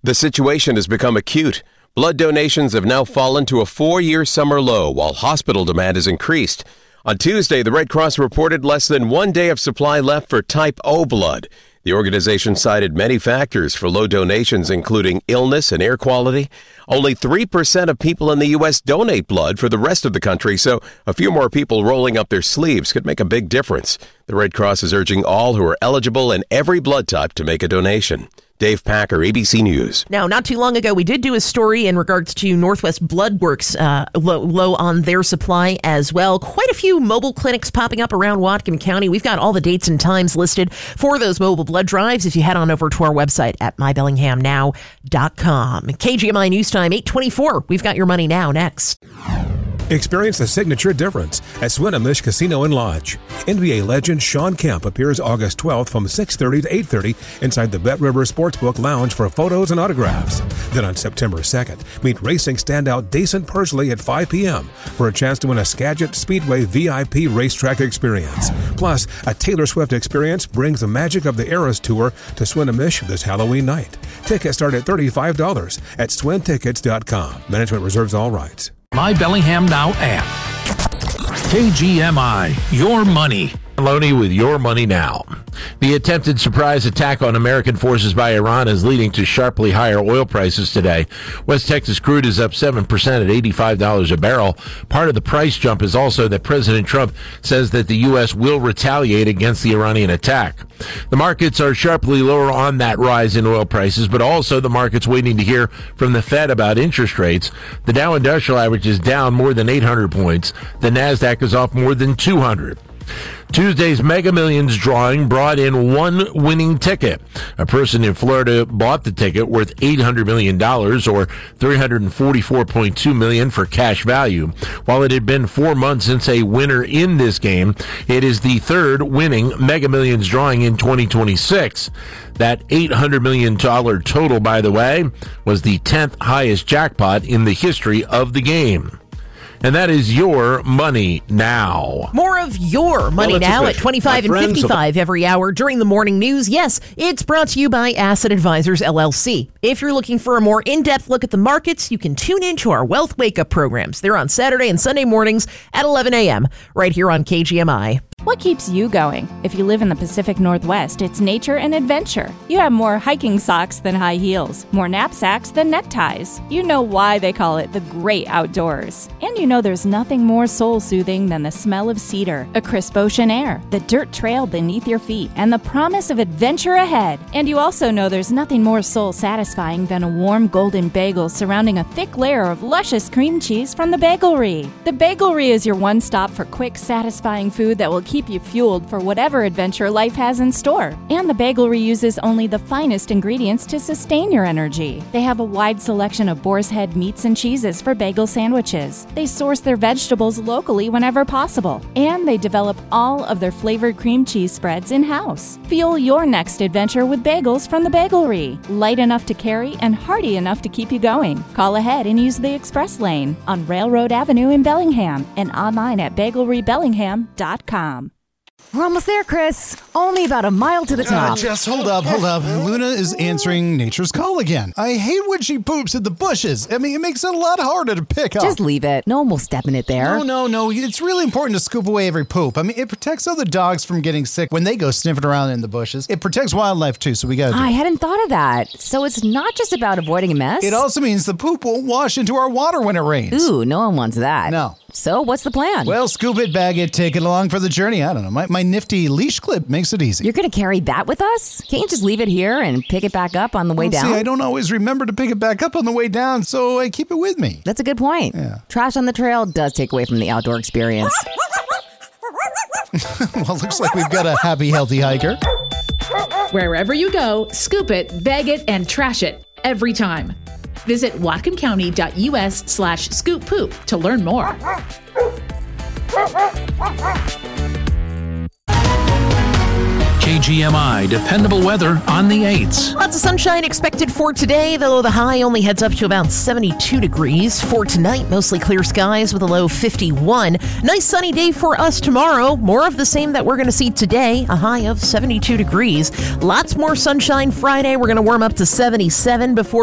The situation has become acute. Blood donations have now fallen to a 4-year summer low while hospital demand has increased. On Tuesday, the Red Cross reported less than 1 day of supply left for type O blood. The organization cited many factors for low donations, including illness and air quality. Only 3% of people in the U.S. donate blood for the rest of the country, so a few more people rolling up their sleeves could make a big difference. The Red Cross is urging all who are eligible in every blood type to make a donation. Dave Packer, ABC News. Now, not too long ago, we did do a story in regards to Northwest Blood Works low on their supply as well. Quite a few mobile clinics popping up around Whatcom County. We've got all the dates and times listed for those mobile blood drives if you head on over to our website at mybellinghamnow.com. KGMI News Time, 8:24. We've got your money now next. Experience the signature difference at Swinomish Casino and Lodge. NBA legend Sean Kemp appears August 12th from 6:30 to 8:30 inside the Bet River Sportsbook Lounge for photos and autographs. Then on September 2nd, meet racing standout Dason Persley at 5 p.m. for a chance to win a Skagit Speedway VIP racetrack experience. Plus, a Taylor Swift experience brings the magic of the Eras Tour to Swinomish this Halloween night. Tickets start at $35 at swintickets.com. Management reserves all rights. My Bellingham Now app. KGMI, your money. Maloney with your money now. The attempted surprise attack on American forces by Iran is leading to sharply higher oil prices today. West Texas crude is up 7% at $85 a barrel. Part of the price jump is also that President Trump says that the U.S. will retaliate against the Iranian attack. The markets are sharply lower on that rise in oil prices, but also the market's waiting to hear from the Fed about interest rates. The Dow Industrial Average is down more than 800 points. The NASDAQ is off more than 200. Tuesday's Mega Millions drawing brought in one winning ticket. A person in Florida bought the ticket worth $800 million or $344.2 million for cash value. While it had been 4 months since a winner in this game, it is the third winning Mega Millions drawing in 2026. That $800 million total, by the way, was the 10th highest jackpot in the history of the game. And that is your money now. More of your money now at 25 and 55 every hour during the morning news. Yes, it's brought to you by Asset Advisors, LLC. If you're looking for a more in-depth look at the markets, you can tune into our Wealth Wake-Up programs. They're on Saturday and Sunday mornings at 11 a.m. right here on KGMI. What keeps you going? If you live in the Pacific Northwest, it's nature and adventure. You have more hiking socks than high heels, more knapsacks than neckties. You know why they call it the great outdoors. And you know there's nothing more soul-soothing than the smell of cedar, a crisp ocean air, the dirt trail beneath your feet, and the promise of adventure ahead. And you also know there's nothing more soul-satisfying than a warm golden bagel surrounding a thick layer of luscious cream cheese from the Bagelry. The Bagelry is your one stop for quick, satisfying food that will keep you fueled for whatever adventure life has in store. And the Bagelry uses only the finest ingredients to sustain your energy. They have a wide selection of boar's head meats and cheeses for bagel sandwiches. They source their vegetables locally whenever possible. And they develop all of their flavored cream cheese spreads in-house. Fuel your next adventure with bagels from the Bagelry. Light enough to carry and hearty enough to keep you going. Call ahead and use the express lane on Railroad Avenue in Bellingham and online at bagelrybellingham.com. We're almost there, Chris. Only about a mile to the top. Just hold up. Luna is answering nature's call again. I hate when she poops in the bushes. I mean, it makes it a lot harder to pick up. Just leave it. No one will step in it there. No. It's really important to scoop away every poop. I mean, it protects other dogs from getting sick when they go sniffing around in the bushes. It protects wildlife, too, so we gotta do I hadn't thought of that. So it's not just about avoiding a mess? It also means the poop won't wash into our water when it rains. Ooh, no one wants that. No. So what's the plan? Well, scoop it, bag it, take it along for the journey. I don't know. My nifty leash clip makes it easy. You're going to carry that with us? Can't you just leave it here and pick it back up on the way down? See, I don't always remember to pick it back up on the way down, so I keep it with me. That's a good point. Yeah. Trash on the trail does take away from the outdoor experience. Well, looks like we've got a happy, healthy hiker. Wherever you go, scoop it, bag it, and trash it every time. Visit whatcomcounty.us/scooppoop to learn more. KGMI dependable weather on the 8s. Lots of sunshine expected for today, though the high only heads up to about 72 degrees. For tonight, mostly clear skies with a low 51. Nice sunny day for us tomorrow. More of the same that we're going to see today, a high of 72 degrees. Lots more sunshine Friday. We're going to warm up to 77 before